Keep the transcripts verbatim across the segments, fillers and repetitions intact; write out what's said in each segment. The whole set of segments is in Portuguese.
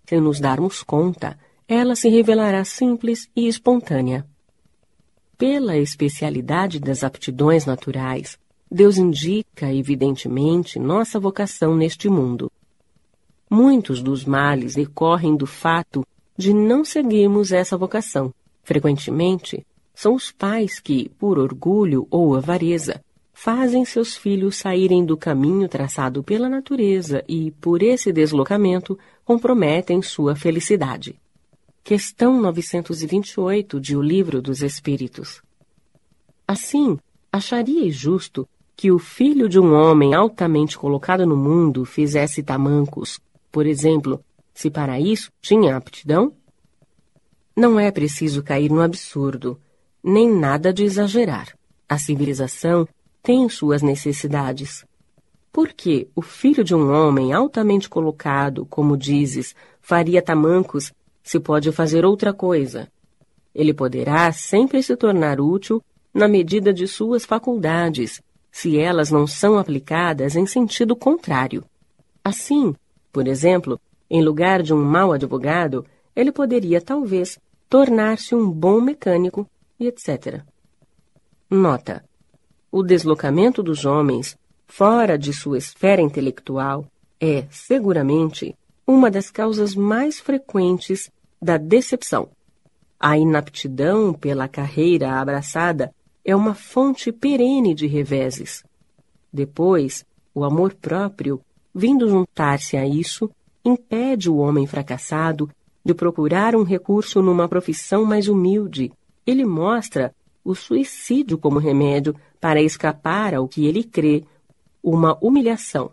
Se nos darmos conta, ela se revelará simples e espontânea. Pela especialidade das aptidões naturais, Deus indica, evidentemente, nossa vocação neste mundo. Muitos dos males decorrem do fato de não seguirmos essa vocação. Frequentemente, são os pais que, por orgulho ou avareza, fazem seus filhos saírem do caminho traçado pela natureza e, por esse deslocamento, comprometem sua felicidade. Questão novecentos e vinte e oito de O Livro dos Espíritos. Assim, acharíeis justo que o filho de um homem altamente colocado no mundo fizesse tamancos, por exemplo, se para isso tinha aptidão? Não é preciso cair no absurdo, nem nada de exagerar. A civilização tem suas necessidades. Porque o filho de um homem altamente colocado, como dizes, faria tamancos, se pode fazer outra coisa. Ele poderá sempre se tornar útil na medida de suas faculdades, se elas não são aplicadas em sentido contrário. Assim, por exemplo, em lugar de um mau advogado, ele poderia, talvez, tornar-se um bom mecânico, e etcétera. Nota: o deslocamento dos homens fora de sua esfera intelectual é, seguramente, uma das causas mais frequentes da decepção. A inaptidão pela carreira abraçada é uma fonte perene de reveses. Depois, o amor próprio, vindo juntar-se a isso, impede o homem fracassado de procurar um recurso numa profissão mais humilde. Ele mostra o suicídio como remédio para escapar ao que ele crê, uma humilhação.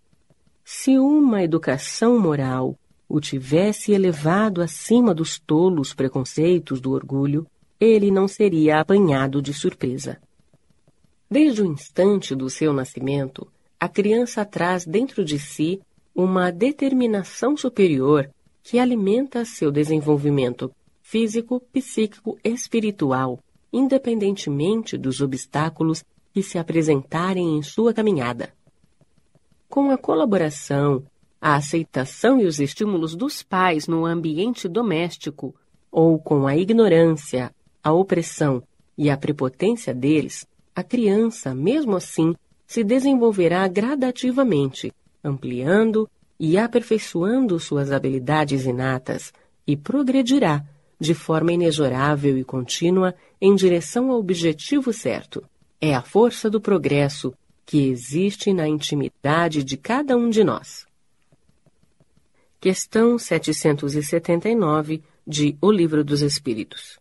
Se uma educação moral o tivesse elevado acima dos tolos preconceitos do orgulho, ele não seria apanhado de surpresa. Desde o instante do seu nascimento, a criança traz dentro de si uma determinação superior que alimenta seu desenvolvimento físico, psíquico e espiritual, independentemente dos obstáculos que se apresentarem em sua caminhada. Com a colaboração, a aceitação e os estímulos dos pais no ambiente doméstico, ou com a ignorância, a opressão e a prepotência deles, a criança, mesmo assim, se desenvolverá gradativamente, ampliando e aperfeiçoando suas habilidades inatas e progredirá, de forma inexorável e contínua, em direção ao objetivo certo. É a força do progresso que existe na intimidade de cada um de nós. Questão setecentos e setenta e nove de O Livro dos Espíritos.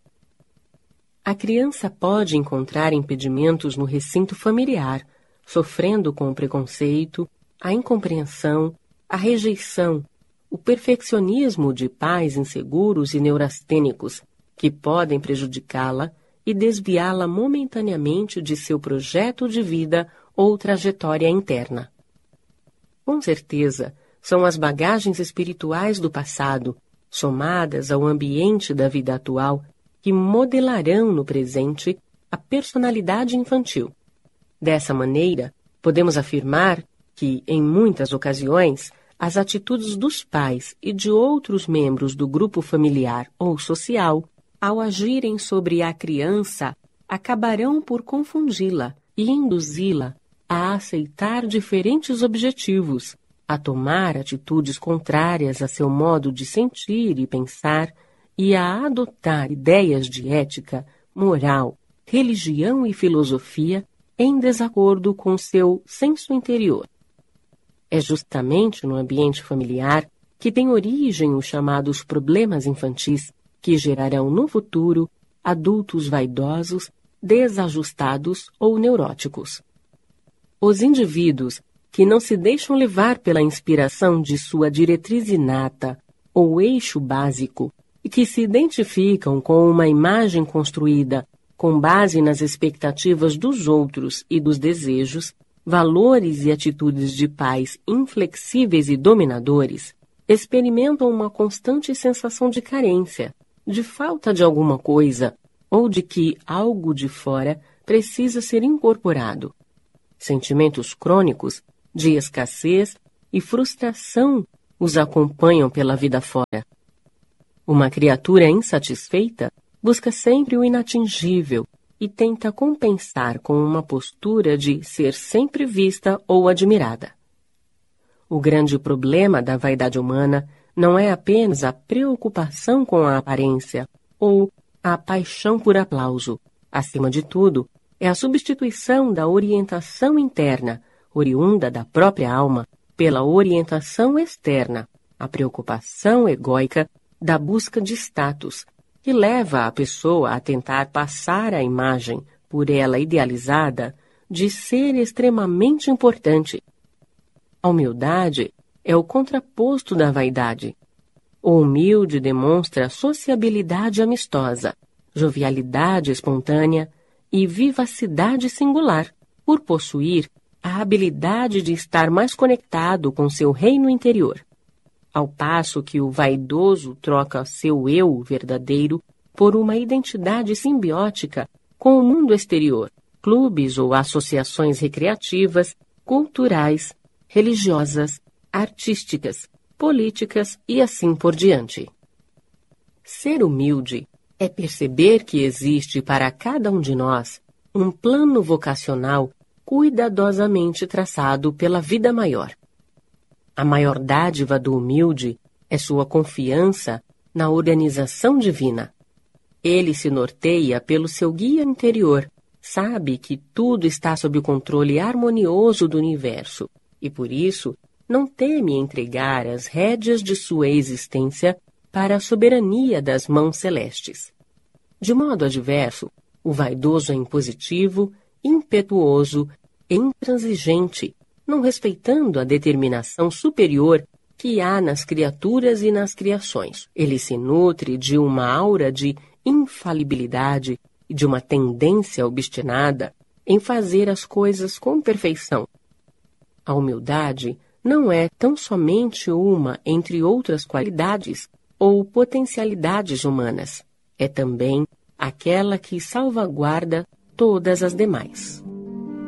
A criança pode encontrar impedimentos no recinto familiar, sofrendo com o preconceito, a incompreensão, a rejeição, o perfeccionismo de pais inseguros e neurastênicos, que podem prejudicá-la e desviá-la momentaneamente de seu projeto de vida ou trajetória interna. Com certeza, são as bagagens espirituais do passado, somadas ao ambiente da vida atual, que modelarão no presente a personalidade infantil. Dessa maneira, podemos afirmar que, em muitas ocasiões, as atitudes dos pais e de outros membros do grupo familiar ou social, ao agirem sobre a criança, acabarão por confundi-la e induzi-la a aceitar diferentes objetivos, a tomar atitudes contrárias a seu modo de sentir e pensar e a adotar ideias de ética, moral, religião e filosofia em desacordo com seu senso interior. É justamente no ambiente familiar que tem origem os chamados problemas infantis, que gerarão no futuro adultos vaidosos, desajustados ou neuróticos. Os indivíduos que não se deixam levar pela inspiração de sua diretriz inata ou eixo básico e que se identificam com uma imagem construída com base nas expectativas dos outros e dos desejos, valores e atitudes de pais inflexíveis e dominadores, experimentam uma constante sensação de carência, de falta de alguma coisa ou de que algo de fora precisa ser incorporado. Sentimentos crônicos de escassez e frustração os acompanham pela vida fora. Uma criatura insatisfeita busca sempre o inatingível e tenta compensar com uma postura de ser sempre vista ou admirada. O grande problema da vaidade humana não é apenas a preocupação com a aparência ou a paixão por aplauso. Acima de tudo, é a substituição da orientação interna, oriunda da própria alma, pela orientação externa, a preocupação egóica da busca de status, que leva a pessoa a tentar passar a imagem, por ela idealizada, de ser extremamente importante. A humildade é o contraposto da vaidade. O humilde demonstra sociabilidade amistosa, jovialidade espontânea e vivacidade singular, por possuir a habilidade de estar mais conectado com seu reino interior. Ao passo que o vaidoso troca seu eu verdadeiro por uma identidade simbiótica com o mundo exterior, clubes ou associações recreativas, culturais, religiosas, artísticas, políticas e assim por diante. Ser humilde é perceber que existe para cada um de nós um plano vocacional cuidadosamente traçado pela vida maior. A maior dádiva do humilde é sua confiança na organização divina. Ele se norteia pelo seu guia interior, sabe que tudo está sob o controle harmonioso do universo e, por isso, não teme entregar as rédeas de sua existência para a soberania das mãos celestes. De modo adverso, o vaidoso é impositivo, impetuoso e intransigente, não respeitando a determinação superior que há nas criaturas e nas criações. Ele se nutre de uma aura de infalibilidade e de uma tendência obstinada em fazer as coisas com perfeição. A humildade não é tão somente uma entre outras qualidades ou potencialidades humanas. É também aquela que salvaguarda todas as demais.